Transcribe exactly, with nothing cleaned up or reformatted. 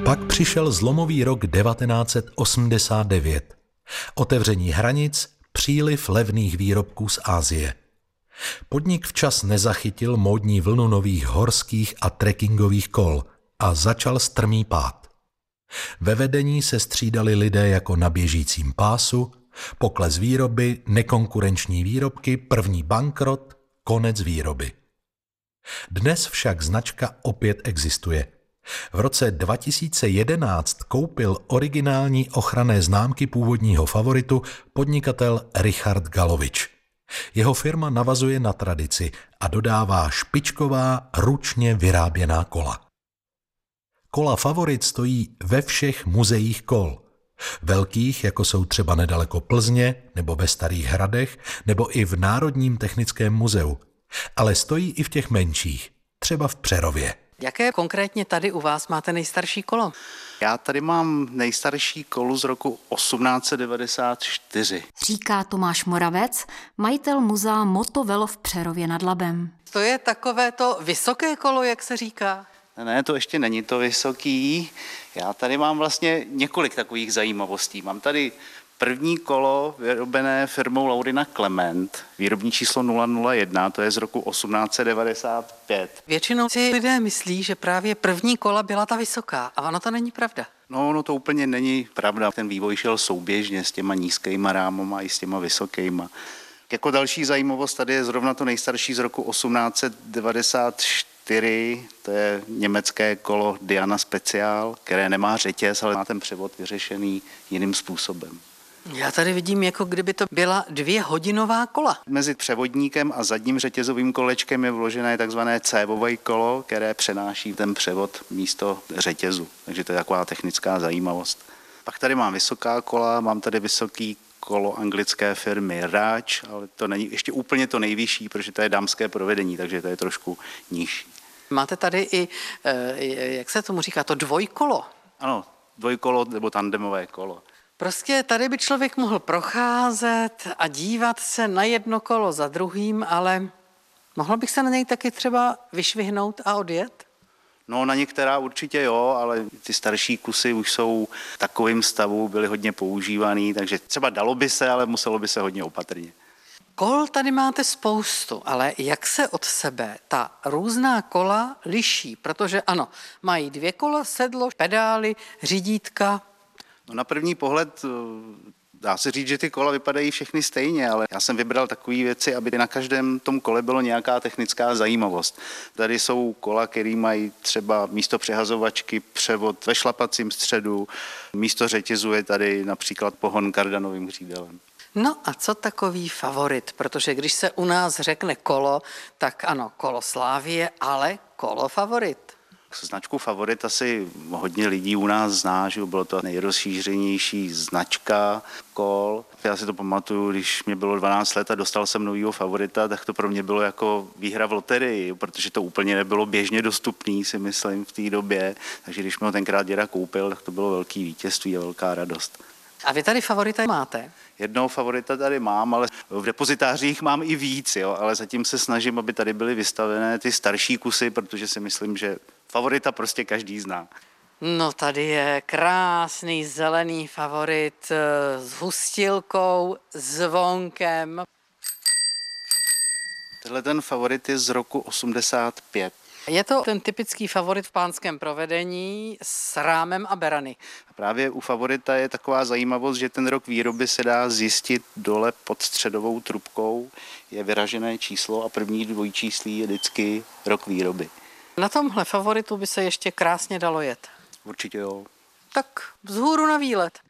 Pak přišel zlomový rok devatenáct set osmdesát devět. Otevření hranic, příliv levných výrobků z Asie. Podnik včas nezachytil módní vlnu nových horských a trekkingových kol a začal strmý pád. Ve vedení se střídali lidé jako na běžícím pásu, pokles výroby, nekonkurenční výrobky, první bankrot, konec výroby. Dnes však značka opět existuje. V roce dva tisíce jedenáct koupil originální ochranné známky původního favoritu podnikatel Richard Galovič. Jeho firma navazuje na tradici a dodává špičková, ručně vyráběná kola. Kola Favorit stojí ve všech muzeích kol. Velkých, jako jsou třeba nedaleko Plzně, nebo ve Starých Hradech, nebo i v Národním technickém muzeu. Ale stojí i v těch menších, třeba v Přerově. Jaké konkrétně tady u vás máte nejstarší kolo? Já tady mám nejstarší kolo z roku osmnáct set devadesát čtyři. Říká Tomáš Moravec, majitel muzea Motovelo v Přerově nad Labem. To je takové to vysoké kolo, jak se říká? Ne, to ještě není to vysoký. Já tady mám vlastně několik takových zajímavostí. Mám tady první kolo vyrobené firmou Laurina Clement, výrobní číslo nula nula jedna, to je z roku osmnáct set devadesát pět. Většinou si lidé myslí, že právě první kola byla ta vysoká, a ono to není pravda. No, no to úplně není pravda. Ten vývoj šel souběžně s těma nízkýma rámama i s těma vysokýma. Jako další zajímavost tady je zrovna to nejstarší z roku osmnáct set devadesát čtyři, to je německé kolo Diana Special, které nemá řetěz, ale má ten převod vyřešený jiným způsobem. Já tady vidím, jako kdyby to byla dvěhodinová kola. Mezi převodníkem a zadním řetězovým kolečkem je vložené takzvané cévové kolo, které přenáší ten převod místo řetězu. Takže to je taková technická zajímavost. Pak tady mám vysoká kola, mám tady vysoký kolo anglické firmy Raj, ale to není ještě úplně to nejvyšší, protože to je dámské provedení, takže to je trošku nižší. Máte tady i, jak se tomu říká, to dvojkolo. Ano, dvojkolo nebo tandemové kolo. Prostě tady by člověk mohl procházet a dívat se na jedno kolo za druhým, ale mohl bych se na něj taky třeba vyšvihnout a odjet? No na některá určitě jo, ale ty starší kusy už jsou v takovém stavu, byly hodně používaný, takže třeba dalo by se, ale muselo by se hodně opatrně. Kol tady máte spoustu, ale jak se od sebe ta různá kola liší? Protože ano, mají dvě kola, sedlo, pedály, řídítka. No na první pohled dá se říct, že ty kola vypadají všechny stejně, ale já jsem vybral takové věci, aby na každém tom kole bylo nějaká technická zajímavost. Tady jsou kola, které mají třeba místo přehazovačky převod ve šlapacím středu, místo řetězu je tady například pohon kardanovým hřídelem. No a co takový Favorit? Protože když se u nás řekne kolo, tak ano, kolo Slávie, ale kolo Favorit. Značku Favorit asi hodně lidí u nás zná, že bylo to nejrozšířenější značka kol. Já si to pamatuju, když mě bylo dvanáct let a dostal jsem novýho Favorita, tak to pro mě bylo jako výhra v loterii, protože to úplně nebylo běžně dostupný, si myslím, v té době. Takže když mi ho tenkrát děda koupil, tak to bylo velký vítězství a velká radost. A vy tady Favorita máte? Jednoho Favorita tady mám, ale v depozitářích mám i víc, jo, ale zatím se snažím, aby tady byly vystavené ty starší kusy, protože si myslím, že Favorita prostě každý zná. No tady je krásný zelený Favorit s hustilkou, zvonkem. Tenhle ten Favorit je z roku osmdesát pět. Je to ten typický Favorit v pánském provedení s rámem a berany. A právě u Favorita je taková zajímavost, že ten rok výroby se dá zjistit dole pod středovou trubkou. Je vyražené číslo a první dvojčíslí je vždycky rok výroby. Na tomhle Favoritu by se ještě krásně dalo jet. Určitě jo. Tak vzhůru na výlet.